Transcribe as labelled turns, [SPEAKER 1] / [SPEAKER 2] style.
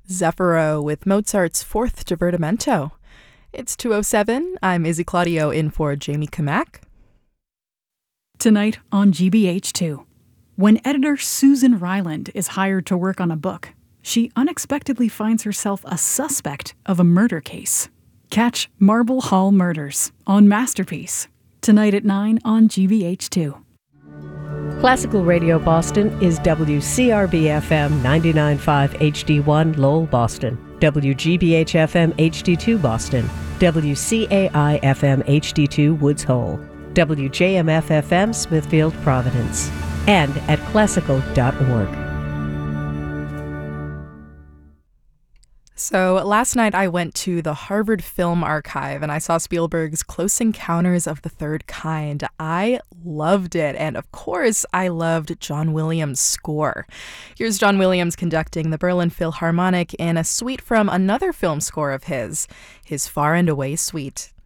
[SPEAKER 1] Zeffiro with Mozart's Fourth Divertimento. It's 2:07. I'm Izzy Claudio in for Jamie Kamak.
[SPEAKER 2] Tonight on GBH2. When editor Susan Ryland is hired to work on a book, she unexpectedly finds herself a suspect of a murder case. Catch Marble Hall Murders on Masterpiece. Tonight at 9 on GBH2.
[SPEAKER 3] Classical Radio Boston is WCRB-FM 99.5 HD1 Lowell, Boston, WGBH-FM HD2 Boston, WCAI-FM HD2 Woods Hole, WJMF-FM Smithfield, Providence, and at classical.org.
[SPEAKER 1] So last night I went to the Harvard Film Archive and I saw Spielberg's Close Encounters of the Third Kind. I loved it, and of course I loved John Williams' score. Here's John Williams conducting the Berlin Philharmonic in a suite from another film score of his Far and Away Suite.